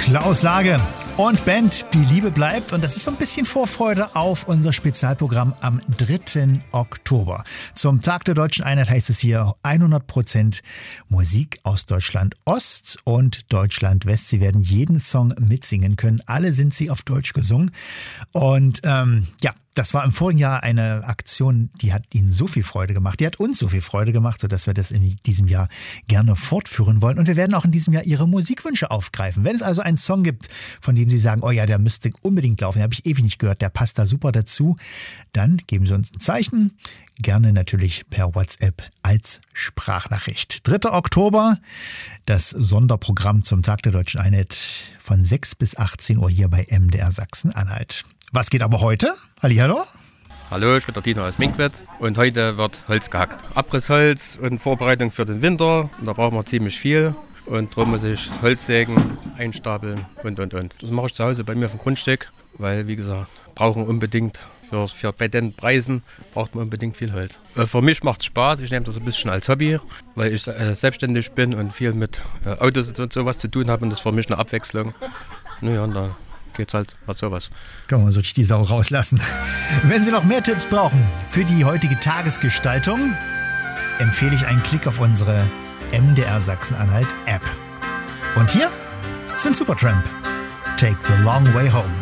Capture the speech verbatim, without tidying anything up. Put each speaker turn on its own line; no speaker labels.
Klaus Lage und Band Die Liebe bleibt. Und das ist so ein bisschen Vorfreude auf unser Spezialprogramm am dritten Oktober. Zum Tag der Deutschen Einheit heißt es hier hundert Prozent Musik aus Deutschland Ost und Deutschland West. Sie werden jeden Song mitsingen können. Alle sind sie auf Deutsch gesungen. Und ähm, ja, das war im vorigen Jahr eine Aktion, die hat Ihnen so viel Freude gemacht. Die hat uns so viel Freude gemacht, sodass wir das in diesem Jahr gerne fortführen wollen. Und wir werden auch in diesem Jahr Ihre Musikwünsche aufgreifen. Wenn es also einen Song gibt, von dem Sie sagen, oh ja, der müsste unbedingt laufen, den habe ich ewig nicht gehört, der passt da super dazu, dann geben Sie uns ein Zeichen. Gerne natürlich per WhatsApp als Sprachnachricht. dritter Oktober, das Sonderprogramm zum Tag der Deutschen Einheit von sechs bis achtzehn Uhr hier bei M D R Sachsen-Anhalt. Was geht aber heute? Hallihallo?
Hallo, ich bin der Tino aus Minkwitz und heute wird Holz gehackt. Abrissholz und Vorbereitung für den Winter. Und da brauchen wir ziemlich viel und darum muss ich Holz sägen, einstapeln und und und. Das mache ich zu Hause bei mir auf dem Grundstück, weil wie gesagt, brauchen unbedingt für, für bei den Preisen braucht man unbedingt viel Holz. Äh, für mich macht es Spaß, ich nehme das ein bisschen als Hobby, weil ich äh, selbstständig bin und viel mit äh, Autos und sowas zu tun habe und das ist für mich eine Abwechslung. Naja, und da geht's halt was sowas.
Kann man so die Sau rauslassen. Wenn Sie noch mehr Tipps brauchen für die heutige Tagesgestaltung, empfehle ich einen Klick auf unsere M D R Sachsen-Anhalt App. Und hier sind Supertramp. Take the long way home.